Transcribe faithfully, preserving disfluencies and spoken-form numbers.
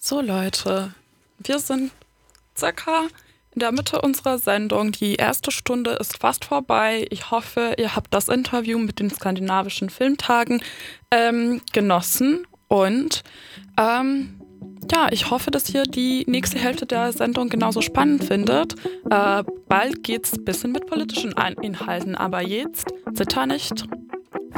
So Leute, wir sind circa in der Mitte unserer Sendung. Die erste Stunde ist fast vorbei. Ich hoffe, ihr habt das Interview mit den skandinavischen Filmtagen ähm, genossen. Und ähm, ja, ich hoffe, dass ihr die nächste Hälfte der Sendung genauso spannend findet. Äh, bald geht's ein bisschen mit politischen Ein- Inhalten, aber jetzt zitter nicht